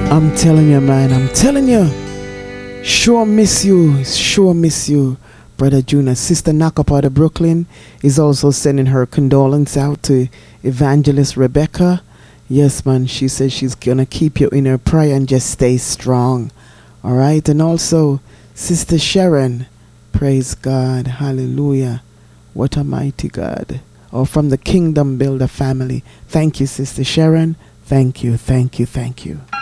I'm telling you, man, I'm telling you. Sure miss you. Sure miss you, Brother Junior. Sister Knockup out of Brooklyn is also sending her condolence out to Evangelist Rebecca. Yes, man, she says she's going to keep you in her prayer and just stay strong. All right. And also, Sister Sharon, praise God. Hallelujah. What a mighty God. Or from the Kingdom Builder family. Thank you, Sister Sharon. Thank you, thank you, thank you.